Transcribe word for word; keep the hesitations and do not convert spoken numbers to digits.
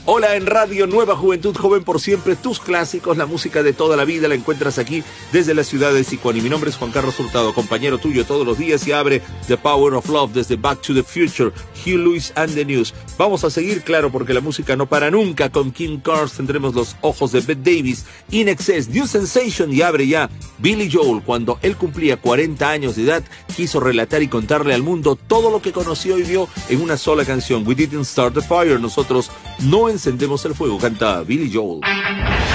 Hola en Radio Nueva Juventud, joven por siempre, tus clásicos, la música de toda la vida la encuentras aquí desde la ciudad de Sicuani. Mi nombre es Juan Carlos Hurtado, compañero tuyo todos los días y abre The Power of Love desde Back to the Future, Hugh Lewis and the News. Vamos a seguir, claro, porque la música no para nunca. Con King Cars tendremos Los Ojos de Bette Davis, In Excess, New Sensation y abre ya Billy Joel. Cuando él cumplía cuarenta años de edad, quiso relatar y contarle al mundo todo lo que conoció y vio en una sola canción. We didn't start the fire, nosotros no encendemos el fuego, canta Billy Joel.